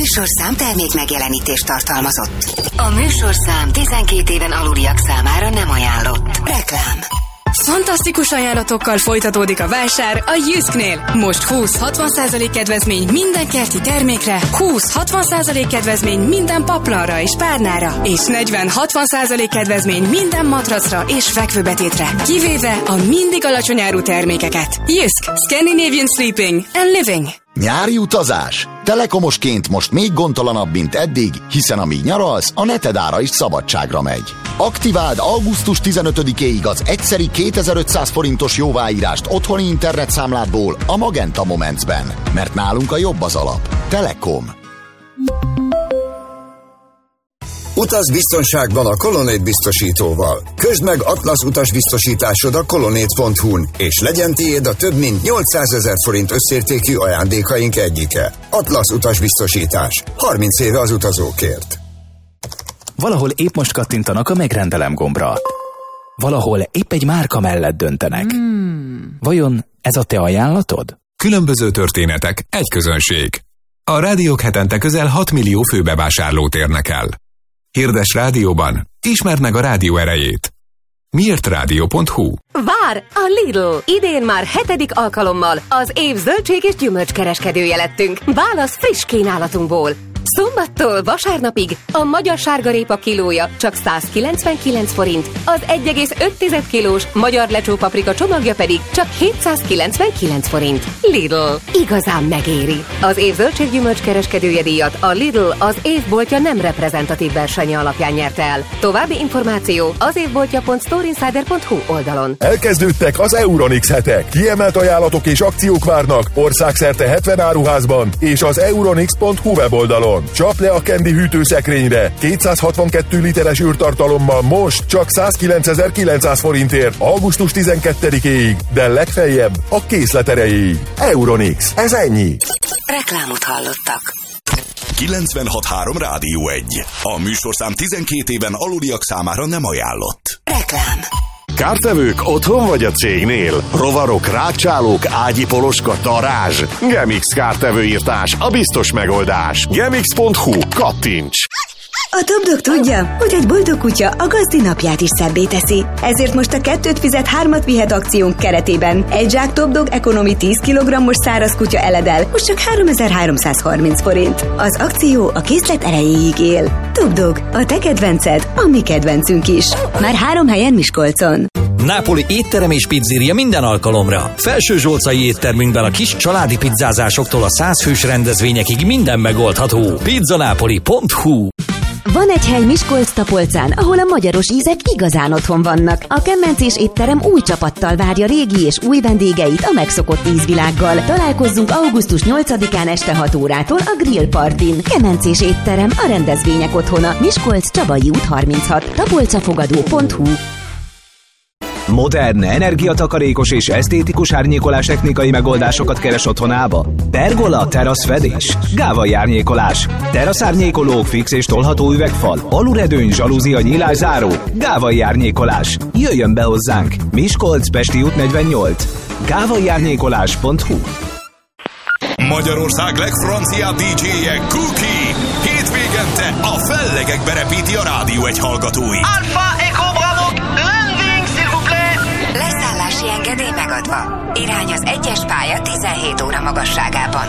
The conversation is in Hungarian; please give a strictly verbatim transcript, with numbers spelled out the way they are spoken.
műsorszám termék megjelenítést tartalmazott. A műsorszám tizenkét éven aluliak számára nem ajánlott. Reklám. Fantasztikus ajánlatokkal folytatódik a vásár a Jysknél. Most húsz-hatvan százalék kedvezmény minden kerti termékre, húsz-hatvan százalék kedvezmény minden paplanra és párnára, és negyven-hatvan százalék kedvezmény minden matracra és fekvőbetétre, kivéve a mindig alacsony áru termékeket. Jysk, Scandinavian Sleeping and Living. Nyári utazás? Telekomosként most még gondtalanabb, mint eddig, hiszen amíg nyaralsz, a netedára is szabadságra megy. Aktiváld augusztus tizenötödikéig az egyszeri kétezer-ötszáz forintos jóváírást otthoni internetszámládból a Magenta Momentsben, mert nálunk a jobb az alap. Telekom. Utaz biztonságban a Colonnade biztosítóval. Közd meg Atlasz utasbiztosításod a colonnade pont hu-n, és legyen tiéd a több mint nyolcszázezer forint összértékű ajándékaink egyike. Atlasz utasbiztosítás. harminc éve az utazókért. Valahol épp most kattintanak a megrendelem gombra. Valahol épp egy márka mellett döntenek. Hmm. Vajon ez a te ajánlatod? Különböző történetek, egy közönség. A rádiók hetente közel hat millió főbevásárlót érnek el. Hirdess rádióban, ismerd meg a rádió erejét. miért rádió pont hu. Vár! A Lidl! Idén már hetedik alkalommal az év zöldség és gyümölcskereskedője lettünk. Válasz friss kínálatunkból! Szombattól vasárnapig a magyar sárgarépa kilója csak száz kilencvenkilenc forint, az egy egész öt kilós magyar lecsópaprika csomagja pedig csak hétszázkilencvenkilenc forint. Lidl. Igazán megéri. Az év zöldséggyümölcs kereskedője díjat a Lidl az évboltja nem reprezentatív versenye alapján nyerte el. További információ az évboltja pont storeinsider pont hu oldalon. Elkezdődtek az Euronix hetek. Kiemelt ajánlatok és akciók várnak országszerte hetven áruházban és az euronix pont hu weboldalon. Csap le a Candy hűtőszekrényre kétszázhatvankettő literes űrtartalommal most csak százkilencezer-kilencszáz forintért augusztus tizenkettedikéig, de legfeljebb a készlet erejéig. Euronix, ez ennyi. Reklámot hallottak. kilencvenhat három Rádió egy. A műsorszám tizenkét éven aluliak számára nem ajánlott. Reklám. Kártevők otthon vagy a cégnél? Rovarok, rákcsálók, ágyi poloska, darázs. Gemix kártevőírtás, a biztos megoldás. gemix pont hu, kattints! A TopDog tudja, hogy egy boldog kutya a gazdi napját is szebbé teszi. Ezért most a kettőt fizet, hármat vihet akciónk keretében egy zsák TopDog Economy tíz kilogrammos száraz kutya eledel, most csak háromezer-háromszázharminc forint. Az akció a készlet erejéig él. TopDog, a te kedvenced, a mi kedvencünk is. Már három helyen Miskolcon. Nápoli étterem és pizzéria minden alkalomra. Felső Zsolcai éttermünkben a kis családi pizzázásoktól a száz fős rendezvényekig minden megoldható. pizzanapoli pont hu. Van egy hely Miskolc-Tapolcán, ahol a magyaros ízek igazán otthon vannak. A Kemencés étterem új csapattal várja régi és új vendégeit a megszokott ízvilággal. Találkozzunk augusztus nyolcadikán este hat órától a Grill Partin. Kemencés étterem, a rendezvények otthona. Miskolc, Csabai út harminchat. tapolcafogadó pont hu. Modern, energiatakarékos és esztétikus árnyékolás technikai megoldásokat keres otthonába? Pergola, teraszfedés, gávai árnyékolás, teraszárnyékolók, fix és tolható üvegfal, aluredőny, zsalúzia, nyílászáró, gávai árnyékolás. Jöjjön be hozzánk! Miskolc, Pesti út negyvennyolc. gávai árnyékolás pont hu. Magyarország legfranciább dé dzséje Cookie! Hétvégente a fellegekbe repíti a Rádió egy hallgatóit. Alfa Echo Bravo, landing s'il vous plaît! Leszállási engedély megadva. Irány az egyes pálya tizenhét óra magasságában.